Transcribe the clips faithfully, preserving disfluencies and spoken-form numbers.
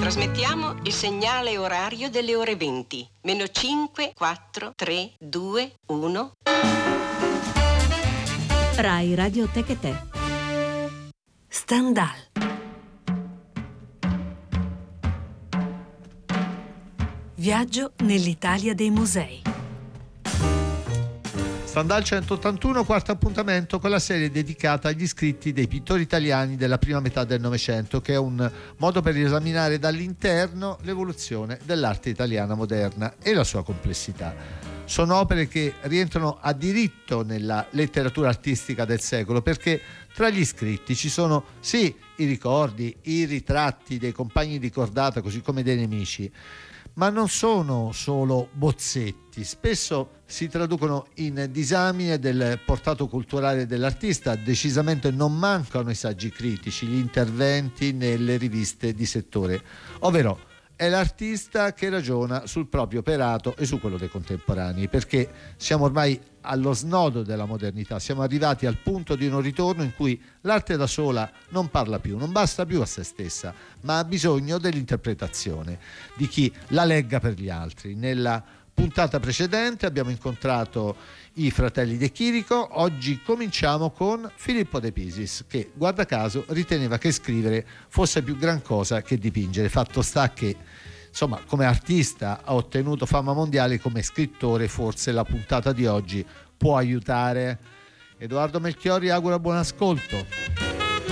Trasmettiamo il segnale orario delle ore venti. Meno cinque, quattro, tre, due, uno. Rai Radio Techetè. Stendhal. Viaggio nell'Italia dei musei. Stendhal centottantuno, quarto appuntamento con la serie dedicata agli scritti dei pittori italiani della prima metà del Novecento, che è un modo per esaminare dall'interno l'evoluzione dell'arte italiana moderna e la sua complessità. Sono opere che rientrano a diritto nella letteratura artistica del secolo, perché tra gli scritti ci sono sì i ricordi, i ritratti dei compagni di cordata, così come dei nemici, ma non sono solo bozzetti, spesso si traducono in disamine del portato culturale dell'artista. Decisamente non mancano i saggi critici, gli interventi nelle riviste di settore, ovvero è l'artista che ragiona sul proprio operato e su quello dei contemporanei, perché siamo ormai allo snodo della modernità, siamo arrivati al punto di un ritorno in cui l'arte da sola non parla più, non basta più a se stessa, ma ha bisogno dell'interpretazione di chi la legga per gli altri. Nella puntata precedente abbiamo incontrato i fratelli De Chirico, oggi cominciamo con Filippo De Pisis, che guarda caso riteneva che scrivere fosse più gran cosa che dipingere. Fatto sta che insomma come artista ha ottenuto fama mondiale, come scrittore forse la puntata di oggi può aiutare. Edoardo Melchiori augura buon ascolto.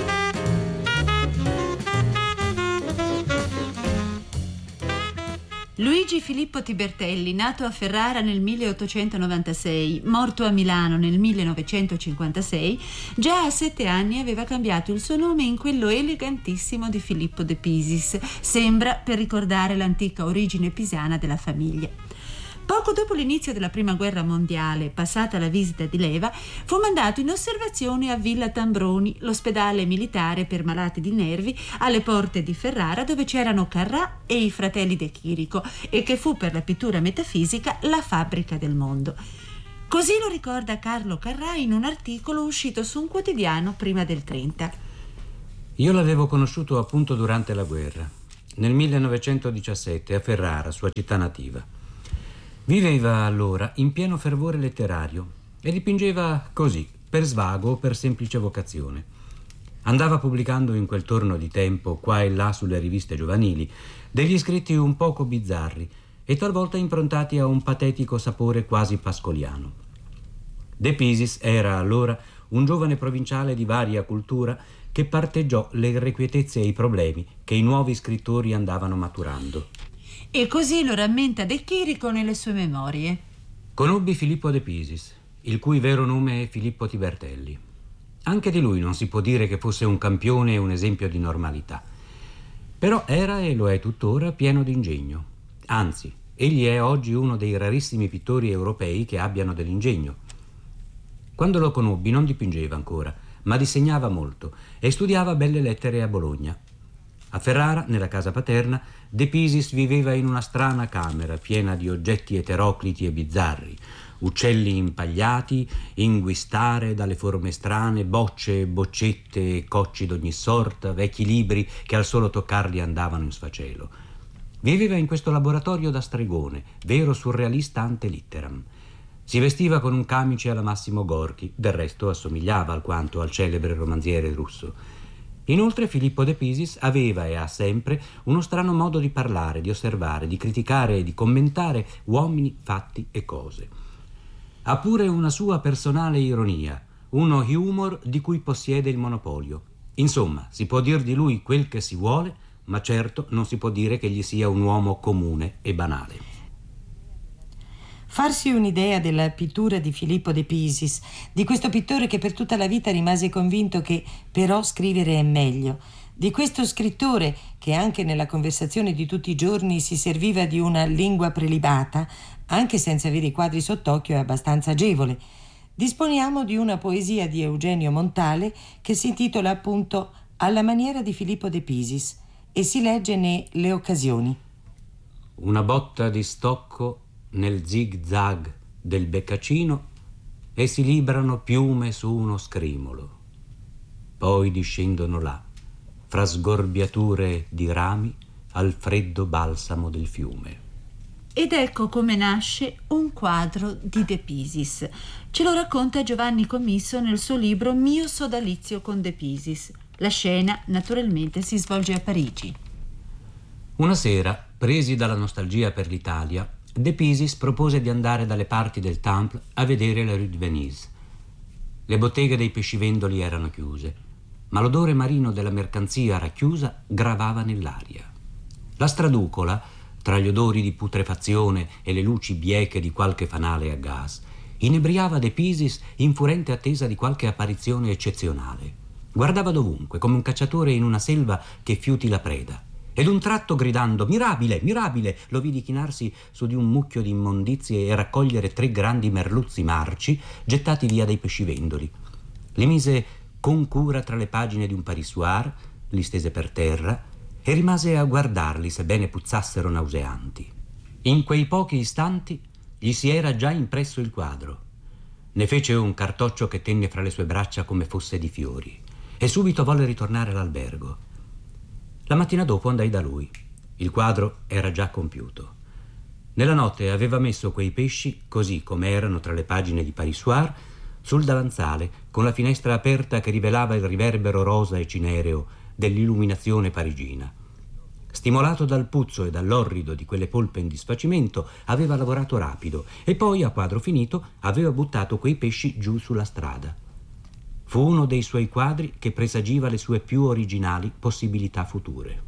Luigi Filippo Tibertelli, nato a Ferrara nel milleottocentonovantasei, morto a Milano nel millenovecentocinquantasei, già a sette anni aveva cambiato il suo nome in quello elegantissimo di Filippo De Pisis, sembra per ricordare l'antica origine pisana della famiglia. Poco dopo l'inizio della Prima Guerra Mondiale, passata la visita di leva, fu mandato in osservazione a Villa Tambroni, l'ospedale militare per malati di nervi alle porte di Ferrara, dove c'erano Carrà e i fratelli De Chirico, e che fu per la pittura metafisica la fabbrica del mondo. Così lo ricorda Carlo Carrà in un articolo uscito su un quotidiano prima del trenta. Io l'avevo conosciuto appunto durante la guerra, nel millenovecentodiciassette a Ferrara, sua città nativa. Viveva allora in pieno fervore letterario e dipingeva così, per svago o per semplice vocazione. Andava pubblicando in quel torno di tempo, qua e là sulle riviste giovanili, degli scritti un poco bizzarri e talvolta improntati a un patetico sapore quasi pascoliano. De Pisis era allora un giovane provinciale di varia cultura che parteggiò le irrequietezze e i problemi che i nuovi scrittori andavano maturando. E così lo rammenta De Chirico nelle sue memorie. Conobbi Filippo De Pisis, il cui vero nome è Filippo Tibertelli. Anche di lui non si può dire che fosse un campione e un esempio di normalità. Però era, e lo è tuttora, pieno d'ingegno. Anzi, egli è oggi uno dei rarissimi pittori europei che abbiano dell'ingegno. Quando lo conobbi non dipingeva ancora, ma disegnava molto e studiava belle lettere a Bologna. A Ferrara, nella casa paterna, De Pisis viveva in una strana camera piena di oggetti eterocliti e bizzarri, uccelli impagliati, inguistare dalle forme strane, bocce, boccette e cocci d'ogni sorta, vecchi libri che al solo toccarli andavano in sfacelo. Viveva in questo laboratorio da stregone, vero surrealista ante litteram. Si vestiva con un camice alla Massimo Gorchi, del resto assomigliava alquanto al celebre romanziere russo. Inoltre Filippo De Pisis aveva e ha sempre uno strano modo di parlare, di osservare, di criticare e di commentare uomini, fatti e cose. Ha pure una sua personale ironia, uno humor di cui possiede il monopolio. Insomma, si può dir di lui quel che si vuole, ma certo non si può dire che gli sia un uomo comune e banale. Farsi un'idea della pittura di Filippo De Pisis, di questo pittore che per tutta la vita rimase convinto che però scrivere è meglio, di questo scrittore che anche nella conversazione di tutti i giorni si serviva di una lingua prelibata, anche senza avere i quadri sott'occhio è abbastanza agevole. Disponiamo di una poesia di Eugenio Montale che si intitola appunto Alla maniera di Filippo De Pisis e si legge ne Le occasioni. Una botta di stocco nel zig-zag del beccacino e si librano piume su uno scrimolo. Poi discendono là, fra sgorbiature di rami, al freddo balsamo del fiume. Ed ecco come nasce un quadro di De Pisis. Ce lo racconta Giovanni Commisso nel suo libro Mio sodalizio con De Pisis. La scena, naturalmente, si svolge a Parigi. Una sera, presi dalla nostalgia per l'Italia, De Pisis propose di andare dalle parti del Temple a vedere la Rue de Venise. Le botteghe dei pescivendoli erano chiuse, ma l'odore marino della mercanzia racchiusa gravava nell'aria. La straducola, tra gli odori di putrefazione e le luci bieche di qualche fanale a gas, inebriava De Pisis in furente attesa di qualche apparizione eccezionale. Guardava dovunque, come un cacciatore in una selva che fiuti la preda. Ed un tratto, gridando «Mirabile, mirabile!», lo vidi chinarsi su di un mucchio di immondizie e raccogliere tre grandi merluzzi marci gettati via dai pescivendoli. Li mise con cura tra le pagine di un parissoir, li stese per terra e rimase a guardarli, sebbene puzzassero nauseanti. In quei pochi istanti gli si era già impresso il quadro. Ne fece un cartoccio che tenne fra le sue braccia come fosse di fiori e subito volle ritornare all'albergo. La mattina dopo andai da lui. Il quadro era già compiuto. Nella notte aveva messo quei pesci, così come erano tra le pagine di parissoir, sul davanzale, con la finestra aperta che rivelava il riverbero rosa e cinereo dell'illuminazione parigina. Stimolato dal puzzo e dall'orrido di quelle polpe in disfacimento, aveva lavorato rapido e poi, a quadro finito, aveva buttato quei pesci giù sulla strada. Fu uno dei suoi quadri che presagiva le sue più originali possibilità future.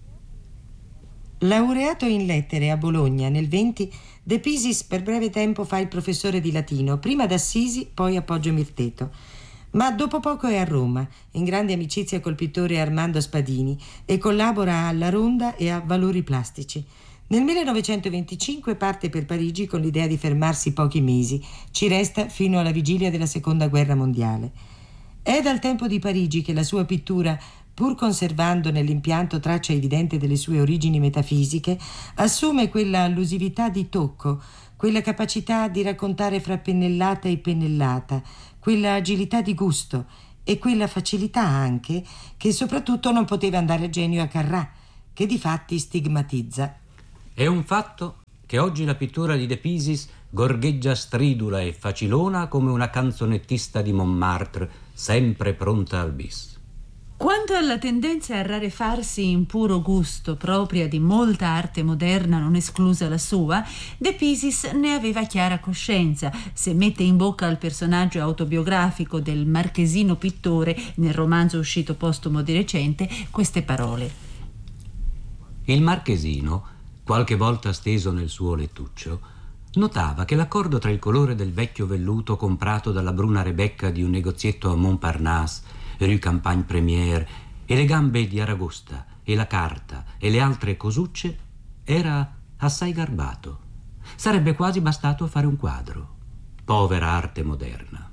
Laureato in lettere a Bologna nel venti, De Pisis per breve tempo fa il professore di latino, prima ad Assisi, poi a Poggio Mirteto. Ma dopo poco è a Roma, in grande amicizia col pittore Armando Spadini, e collabora alla Ronda e a Valori Plastici. Nel millenovecentoventicinque parte per Parigi con l'idea di fermarsi pochi mesi. Ci resta fino alla vigilia della Seconda Guerra Mondiale. È dal tempo di Parigi che la sua pittura, pur conservando nell'impianto traccia evidente delle sue origini metafisiche, assume quella allusività di tocco, quella capacità di raccontare fra pennellata e pennellata, quella agilità di gusto e quella facilità anche che soprattutto non poteva andare a genio a Carrà, che difatti stigmatizza. È un fatto che oggi la pittura di De Pisis gorgheggia stridula e facilona come una canzonettista di Montmartre, sempre pronta al bis. Quanto alla tendenza a rarefarsi in puro gusto propria di molta arte moderna, non esclusa la sua, De Pisis ne aveva chiara coscienza, se mette in bocca al personaggio autobiografico del marchesino pittore, nel romanzo uscito postumo di recente, queste parole. Il marchesino, qualche volta steso nel suo lettuccio, notava che l'accordo tra il colore del vecchio velluto comprato dalla bruna Rebecca di un negozietto a Montparnasse, Rue Campagne Première, e le gambe di aragosta e la carta e le altre cosucce era assai garbato. Sarebbe quasi bastato a fare un quadro. Povera arte moderna.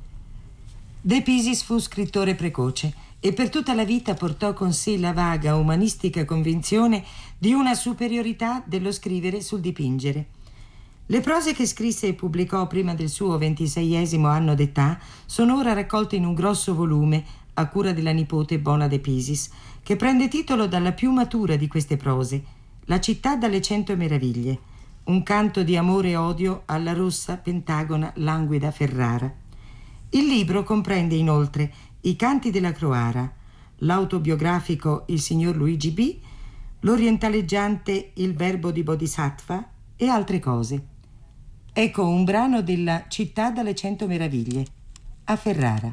De Pisis fu scrittore precoce e per tutta la vita portò con sé la vaga umanistica convinzione di una superiorità dello scrivere sul dipingere. Le prose che scrisse e pubblicò prima del suo ventiseiesimo anno d'età sono ora raccolte in un grosso volume a cura della nipote Bona De Pisis, che prende titolo dalla più matura di queste prose, La città dalle cento meraviglie, un canto di amore e odio alla rossa, pentagona, languida Ferrara. Il libro comprende inoltre i canti della Croara, l'autobiografico Il signor Luigi B., l'orientaleggiante Il verbo di Bodhisattva e altre cose. Ecco un brano della Città dalle cento meraviglie, a Ferrara.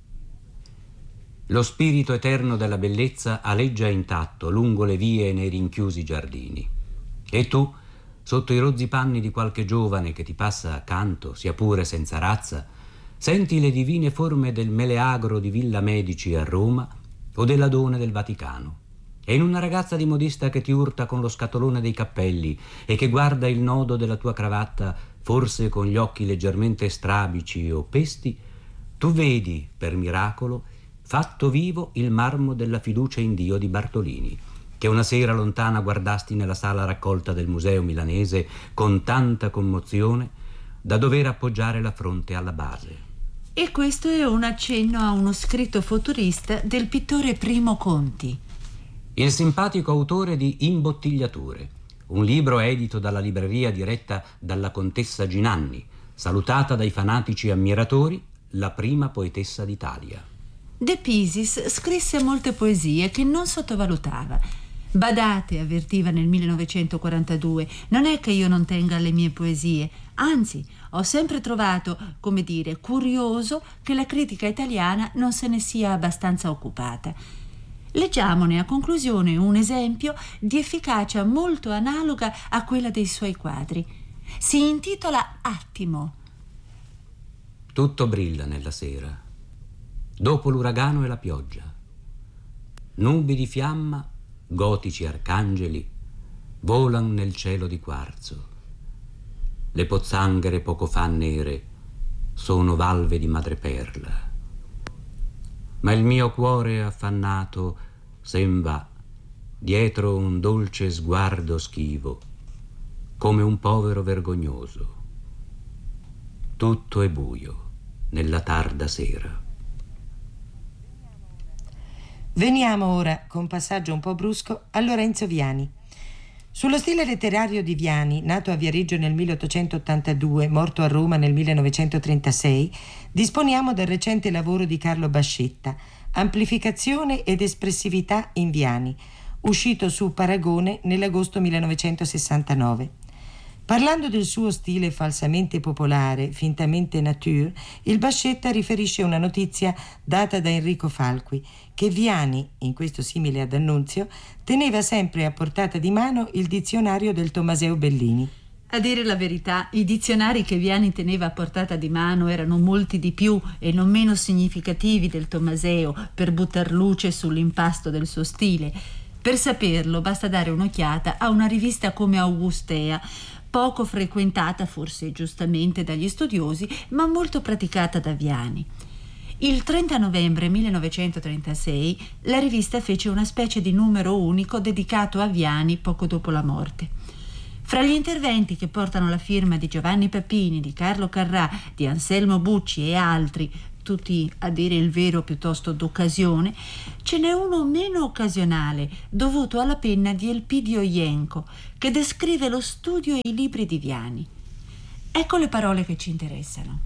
Lo spirito eterno della bellezza aleggia intatto lungo le vie e nei rinchiusi giardini. E tu, sotto i rozzi panni di qualche giovane che ti passa accanto, sia pure senza razza, senti le divine forme del Meleagro di Villa Medici a Roma o dell'Adone del Vaticano. E in una ragazza di modista che ti urta con lo scatolone dei cappelli e che guarda il nodo della tua cravatta, forse con gli occhi leggermente strabici o pesti, tu vedi, per miracolo, fatto vivo il marmo della fiducia in Dio di Bartolini, che una sera lontana guardasti nella sala raccolta del Museo Milanese con tanta commozione da dover appoggiare la fronte alla base. E questo è un accenno a uno scritto futurista del pittore Primo Conti. Il simpatico autore di Imbottigliature, un libro edito dalla libreria diretta dalla contessa Ginanni, salutata dai fanatici ammiratori, la prima poetessa d'Italia. De Pisis scrisse molte poesie che non sottovalutava. Badate, avvertiva nel millenovecentoquarantadue, non è che io non tenga le mie poesie, anzi, ho sempre trovato, come dire, curioso che la critica italiana non se ne sia abbastanza occupata. Leggiamone a conclusione un esempio di efficacia molto analoga a quella dei suoi quadri. Si intitola Attimo. Tutto brilla nella sera, dopo l'uragano e la pioggia. Nubi di fiamma, gotici arcangeli, volan nel cielo di quarzo. Le pozzanghere poco fa nere sono valve di madreperla. Ma il mio cuore affannato sen va dietro un dolce sguardo schivo, come un povero vergognoso. Tutto è buio nella tarda sera. Veniamo ora, con passaggio un po' brusco, a Lorenzo Viani. Sullo stile letterario di Viani, nato a Viareggio nel milleottocentottantadue, morto a Roma nel millenovecentotrentasei, disponiamo del recente lavoro di Carlo Bascetta, Amplificazione ed espressività in Viani, uscito su Paragone nell'agosto millenovecentosessantanove. Parlando del suo stile falsamente popolare, fintamente nature, il Bascetta riferisce una notizia data da Enrico Falqui, che Viani, in questo simile ad Annunzio, teneva sempre a portata di mano il dizionario del Tommaseo Bellini. A dire la verità, i dizionari che Viani teneva a portata di mano erano molti di più e non meno significativi del Tommaseo per buttar luce sull'impasto del suo stile. Per saperlo basta dare un'occhiata a una rivista come Augustea, poco frequentata forse giustamente dagli studiosi, ma molto praticata da Viani. Il trenta novembre millenovecentotrentasei la rivista fece una specie di numero unico dedicato a Viani poco dopo la morte. Fra gli interventi che portano la firma di Giovanni Papini, di Carlo Carrà, di Anselmo Bucci e altri, tutti a dire il vero piuttosto d'occasione, ce n'è uno meno occasionale, dovuto alla penna di Elpidio Ienco, che descrive lo studio e i libri di Viani. Ecco le parole che ci interessano.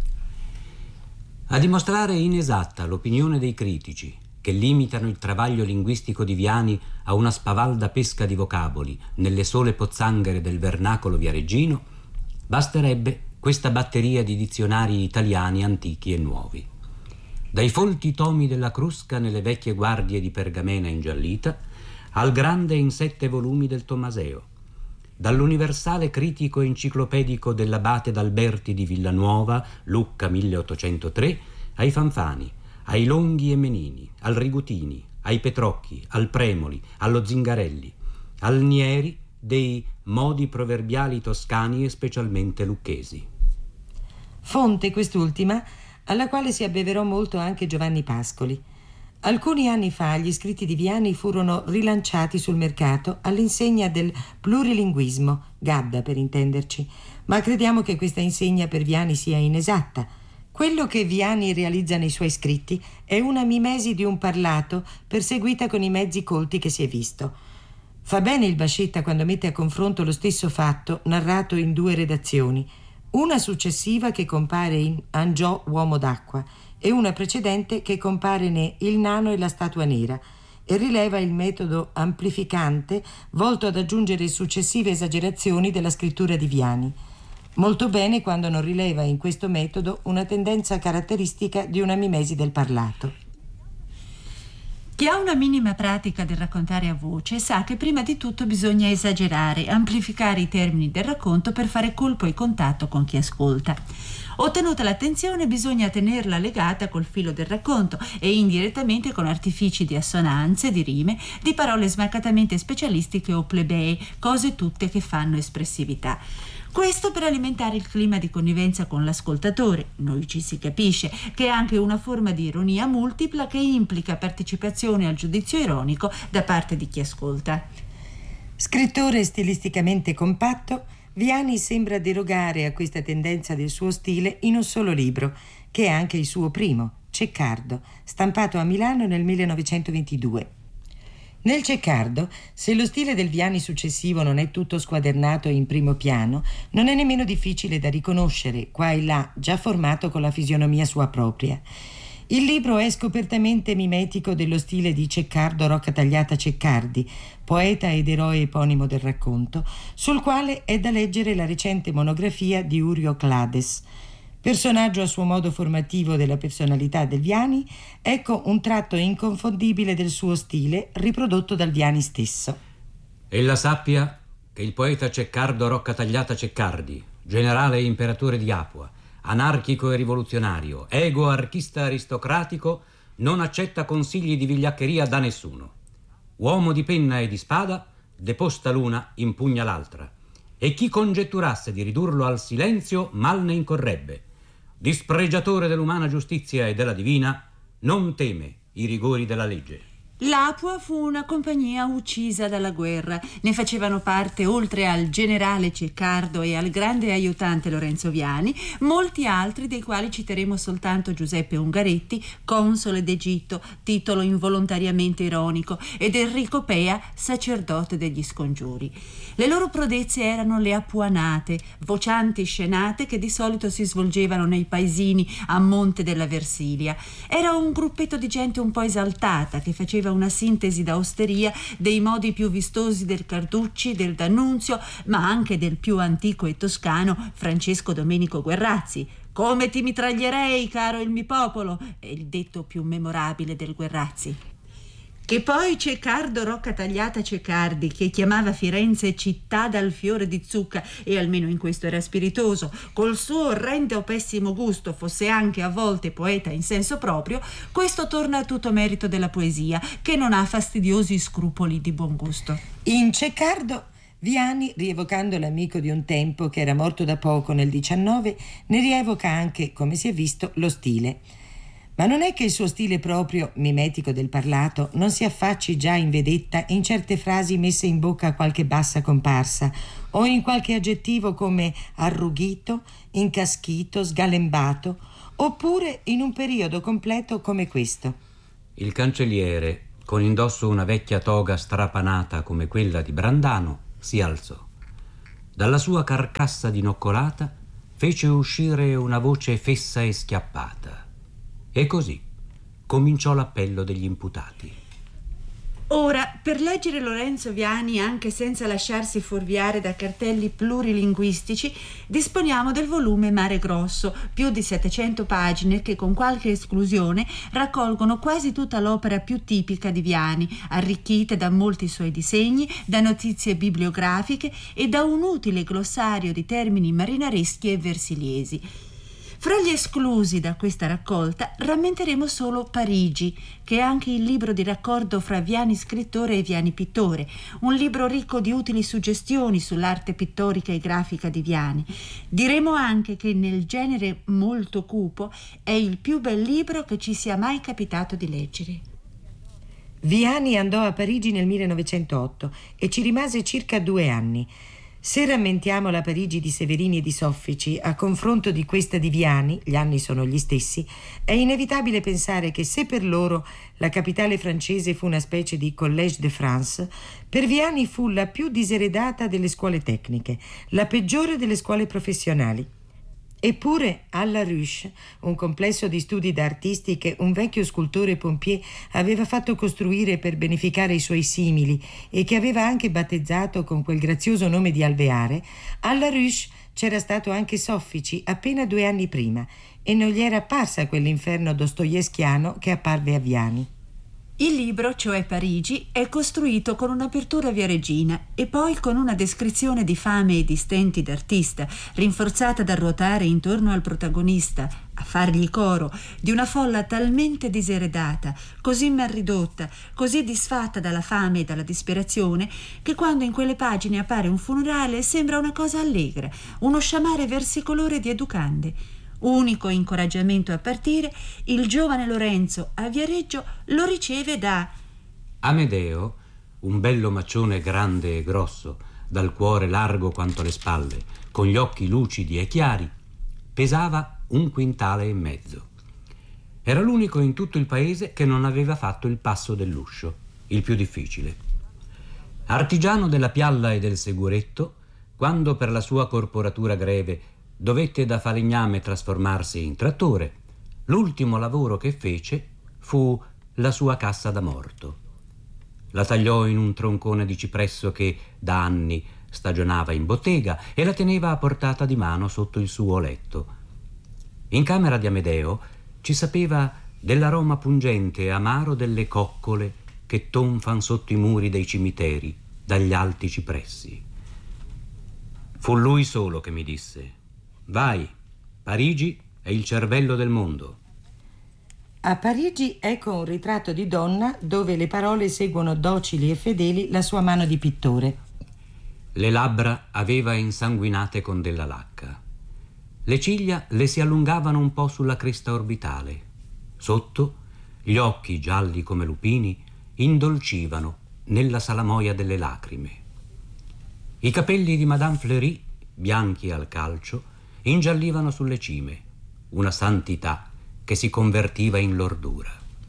A dimostrare inesatta l'opinione dei critici, che limitano il travaglio linguistico di Viani a una spavalda pesca di vocaboli nelle sole pozzanghere del vernacolo viareggino, basterebbe questa batteria di dizionari italiani antichi e nuovi. Dai folti tomi della Crusca nelle vecchie guardie di pergamena ingiallita al grande in sette volumi del Tommaseo, dall'universale critico enciclopedico dell'abate d'Alberti di Villanuova, Lucca milleottocentotre, ai Fanfani, ai Longhi e Menini, al Rigutini, ai Petrocchi, al Premoli, allo Zingarelli, al Nieri dei modi proverbiali toscani e specialmente lucchesi. Fonte quest'ultima alla quale si abbeverò molto anche Giovanni Pascoli. Alcuni anni fa gli scritti di Viani furono rilanciati sul mercato all'insegna del plurilinguismo, Gadda per intenderci, ma crediamo che questa insegna per Viani sia inesatta. Quello che Viani realizza nei suoi scritti è una mimesi di un parlato perseguita con i mezzi colti che si è visto. Fa bene il Bascetta quando mette a confronto lo stesso fatto narrato in due redazioni, una successiva che compare in Angiò uomo d'acqua e una precedente che compare ne Il nano e la statua nera, e rileva il metodo amplificante volto ad aggiungere successive esagerazioni della scrittura di Viani. Molto bene quando non rileva in questo metodo una tendenza caratteristica di una mimesi del parlato. Chi ha una minima pratica del raccontare a voce sa che prima di tutto bisogna esagerare, amplificare i termini del racconto per fare colpo e contatto con chi ascolta. Ottenuta l'attenzione bisogna tenerla legata col filo del racconto e indirettamente con artifici di assonanze, di rime, di parole smarcatamente specialistiche o plebee, cose tutte che fanno espressività. Questo per alimentare il clima di connivenza con l'ascoltatore, noi ci si capisce, che è anche una forma di ironia multipla che implica partecipazione al giudizio ironico da parte di chi ascolta. Scrittore stilisticamente compatto, Viani sembra derogare a questa tendenza del suo stile in un solo libro, che è anche il suo primo, Ceccardo, stampato a Milano nel millenovecentoventidue. Nel Ceccardo, se lo stile del Viani successivo non è tutto squadernato e in primo piano, non è nemmeno difficile da riconoscere, qua e là, già formato con la fisionomia sua propria. Il libro è scopertamente mimetico dello stile di Ceccardo Roccatagliata Ceccardi, poeta ed eroe eponimo del racconto, sul quale è da leggere la recente monografia di Urio Clades. Personaggio a suo modo formativo della personalità del Viani, ecco un tratto inconfondibile del suo stile riprodotto dal Viani stesso. Ella sappia che il poeta Ceccardo Roccatagliata Ceccardi, generale e imperatore di Apua, anarchico e rivoluzionario, ego archista aristocratico, non accetta consigli di vigliaccheria da nessuno. Uomo di penna e di spada, deposta l'una, impugna l'altra. E chi congetturasse di ridurlo al silenzio mal ne incorrebbe. Dispregiatore dell'umana giustizia e della divina, non teme i rigori della legge. L'Apua fu una compagnia uccisa dalla guerra. Ne facevano parte, oltre al generale Ceccardo e al grande aiutante Lorenzo Viani, molti altri, dei quali citeremo soltanto Giuseppe Ungaretti, console d'Egitto, titolo involontariamente ironico, ed Enrico Pea, sacerdote degli scongiuri. Le loro prodezze erano le apuanate, vocianti scenate che di solito si svolgevano nei paesini a monte della Versilia. Era un gruppetto di gente un po' esaltata che faceva una sintesi da osteria dei modi più vistosi del Carducci, del D'Annunzio, ma anche del più antico e toscano Francesco Domenico Guerrazzi. «Come ti mitraglierei, caro il mi popolo», è il detto più memorabile del Guerrazzi. Che poi Ceccardo Roccatagliata Ceccardi, che chiamava Firenze città dal fiore di zucca, e almeno in questo era spiritoso, col suo orrendo o pessimo gusto fosse anche a volte poeta in senso proprio, questo torna a tutto merito della poesia, che non ha fastidiosi scrupoli di buon gusto. In Ceccardo, Viani, rievocando l'amico di un tempo che era morto da poco nel diciannove, ne rievoca anche, come si è visto, lo stile. Ma non è che il suo stile proprio, mimetico del parlato, non si affacci già in vedetta in certe frasi messe in bocca a qualche bassa comparsa, o in qualche aggettivo come arrughito, incaschito, sgalembato, oppure in un periodo completo come questo. Il cancelliere, con indosso una vecchia toga strapanata come quella di Brandano, si alzò. Dalla sua carcassa dinoccolata fece uscire una voce fessa e schiappata. E così cominciò l'appello degli imputati. Ora, per leggere Lorenzo Viani anche senza lasciarsi fuorviare da cartelli plurilinguistici, disponiamo del volume Mare Grosso, più di settecento pagine che con qualche esclusione raccolgono quasi tutta l'opera più tipica di Viani, arricchite da molti suoi disegni, da notizie bibliografiche e da un utile glossario di termini marinareschi e versiliesi. Fra gli esclusi da questa raccolta rammenteremo solo Parigi, che è anche il libro di raccordo fra Viani scrittore e Viani pittore, un libro ricco di utili suggestioni sull'arte pittorica e grafica di Viani. Diremo anche che nel genere molto cupo è il più bel libro che ci sia mai capitato di leggere. Viani andò a Parigi nel millenovecentootto e ci rimase circa due anni. Se rammentiamo la Parigi di Severini e di Soffici a confronto di questa di Viani, gli anni sono gli stessi, è inevitabile pensare che se per loro la capitale francese fu una specie di Collège de France, per Viani fu la più diseredata delle scuole tecniche, la peggiore delle scuole professionali. Eppure alla Ruche, un complesso di studi da artisti che un vecchio scultore Pompier aveva fatto costruire per beneficare i suoi simili e che aveva anche battezzato con quel grazioso nome di Alveare, alla Ruche c'era stato anche Soffici appena due anni prima e non gli era apparsa quell'inferno dostoevskiano che apparve a Viani. Il libro, cioè Parigi, è costruito con un'apertura viareggina e poi con una descrizione di fame e di stenti d'artista, rinforzata dal ruotare intorno al protagonista, a fargli coro, di una folla talmente diseredata, così mal ridotta, così disfatta dalla fame e dalla disperazione, che quando in quelle pagine appare un funerale sembra una cosa allegra, uno sciamare versicolore di educande. Unico incoraggiamento a partire, il giovane Lorenzo a Viareggio lo riceve da Amedeo, un bello maccione grande e grosso, dal cuore largo quanto le spalle, con gli occhi lucidi e chiari, pesava un quintale e mezzo. Era l'unico in tutto il paese che non aveva fatto il passo dell'uscio. il più difficile. Artigiano della pialla e del seguretto, quando per la sua corporatura greve dovette da falegname trasformarsi in trattore, l'ultimo lavoro che fece fu la sua cassa da morto. La tagliò in un troncone di cipresso che da anni stagionava in bottega e la teneva a portata di mano sotto il suo letto. In camera di Amedeo ci sapeva dell'aroma pungente e amaro delle coccole che tonfan sotto i muri dei cimiteri dagli alti cipressi. Fu lui solo che mi disse: vai, Parigi è il cervello del mondo. A Parigi ecco un ritratto di donna dove le parole seguono docili e fedeli la sua mano di pittore. Le labbra aveva insanguinate con della lacca. Le ciglia le si allungavano un po' sulla cresta orbitale. Sotto, gli occhi gialli come lupini indolcivano nella salamoia delle lacrime. I capelli di Madame Fleury, bianchi al calcio, ingiallivano sulle cime, una santità che si convertiva in lordura.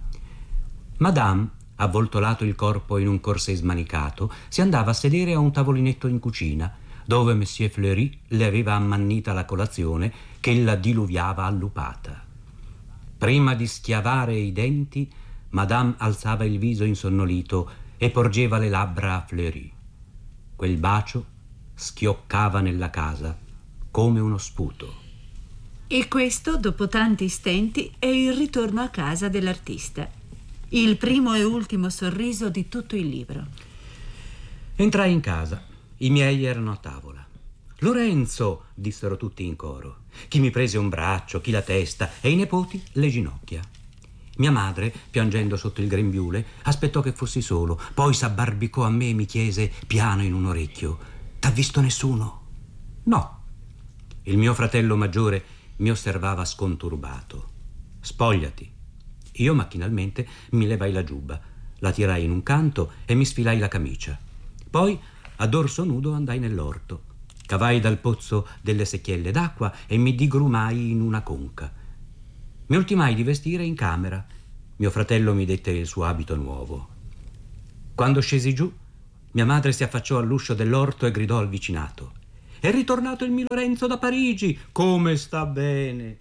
Madame, avvoltolato il corpo in un corsé smanicato, si andava a sedere a un tavolinetto in cucina, dove Monsieur Fleury le aveva ammannita la colazione che ella diluviava allupata. Prima di schiavare i denti, Madame alzava il viso insonnolito e porgeva le labbra a Fleury. Quel bacio schioccava nella casa come uno sputo. E questo, dopo tanti stenti, è il ritorno a casa dell'artista. Il primo e ultimo sorriso di tutto il libro. Entrai in casa. I miei erano a tavola. Lorenzo, dissero tutti in coro. Chi mi prese un braccio, chi la testa e i nipoti le ginocchia. Mia madre, piangendo sotto il grembiule, aspettò che fossi solo, poi s'abbarbicò a me e mi chiese piano in un orecchio: t'ha visto nessuno? No. Il mio fratello maggiore mi osservava sconturbato. Spogliati. Io macchinalmente mi levai la giubba, la tirai in un canto e mi sfilai la camicia. Poi, a dorso nudo, andai nell'orto. Cavai dal pozzo delle secchielle d'acqua e mi digrumai in una conca. Mi ultimai di vestire in camera. Mio fratello mi dette il suo abito nuovo. Quando scesi giù, mia madre si affacciò all'uscio dell'orto e gridò al vicinato: è ritornato il mio Lorenzo da Parigi, come sta bene.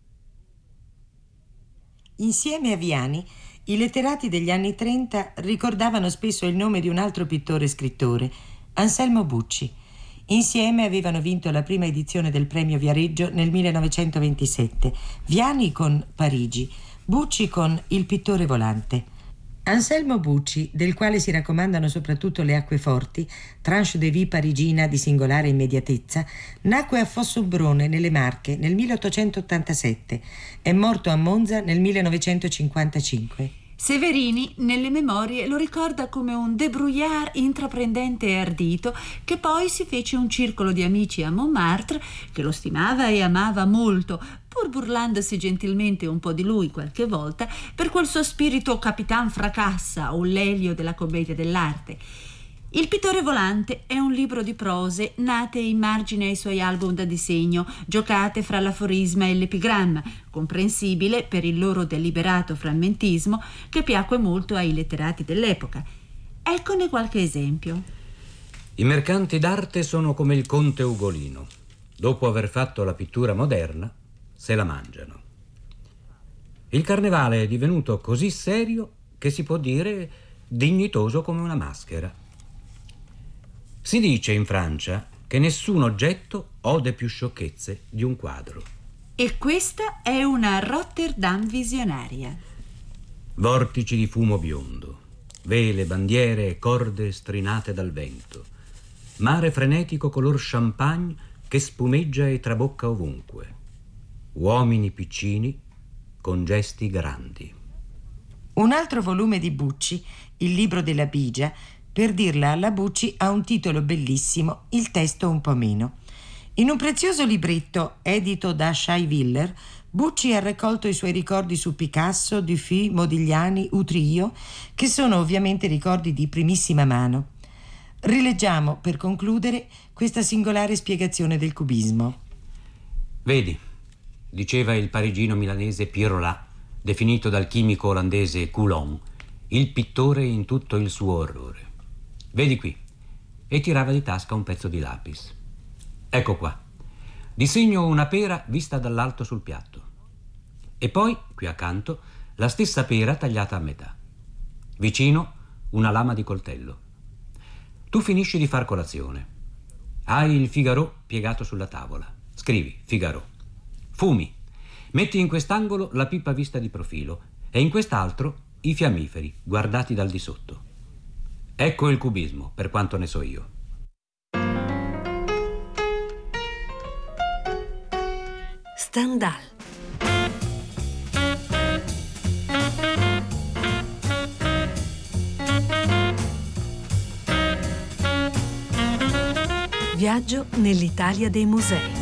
Insieme a Viani, i letterati degli anni trenta ricordavano spesso il nome di un altro pittore e scrittore, Anselmo Bucci. Insieme avevano vinto la prima edizione del premio Viareggio nel millenovecentoventisette, Viani con Parigi, Bucci con Il pittore volante. Anselmo Bucci, del quale si raccomandano soprattutto Le acque forti, tranche de vie parigina di singolare immediatezza, nacque a Fossobrone, nelle Marche, nel milleottocentottantasette. È morto a Monza nel millenovecentocinquantacinque. Severini, nelle memorie, lo ricorda come un débrouillard intraprendente e ardito che poi si fece un circolo di amici a Montmartre che lo stimava e amava molto, pur burlandosi gentilmente un po' di lui qualche volta per quel suo spirito capitan fracassa o l'elio della commedia dell'arte. Il pittore volante è un libro di prose nate in margine ai suoi album da disegno, giocate fra l'aforisma e l'epigramma, comprensibile per il loro deliberato frammentismo che piacque molto ai letterati dell'epoca. Eccone qualche esempio. I mercanti d'arte sono come il conte Ugolino. Dopo aver fatto la pittura moderna, se la mangiano. Il carnevale è divenuto così serio che si può dire dignitoso come una maschera. Si dice in Francia che nessun oggetto ode più sciocchezze di un quadro. E questa è una Rotterdam visionaria. Vortici di fumo biondo, vele, bandiere e corde strinate dal vento, mare frenetico color champagne che spumeggia e trabocca ovunque, uomini piccini con gesti grandi. Un altro volume di Bucci, Il libro della Bigia, per dirla alla Bucci, ha un titolo bellissimo, il testo un po' meno. In un prezioso libretto edito da Scheiwiller, Bucci ha raccolto i suoi ricordi su Picasso, Dufy, Modigliani, Utrillo, che sono ovviamente ricordi di primissima mano. Rileggiamo, per concludere, questa singolare spiegazione del cubismo. Vedi, diceva il parigino milanese Pierolat, definito dal chimico olandese Coulomb, il pittore in tutto il suo orrore. Vedi qui. E tirava di tasca un pezzo di lapis. Ecco qua. Disegno una pera vista dall'alto sul piatto. E poi, qui accanto, la stessa pera tagliata a metà. Vicino, una lama di coltello. Tu finisci di far colazione. Hai il Figaro piegato sulla tavola. Scrivi Figaro. Fumi. Metti in quest'angolo la pipa vista di profilo e in quest'altro i fiammiferi guardati dal di sotto. Ecco il cubismo, per quanto ne so io. Stendhal. Viaggio nell'Italia dei musei.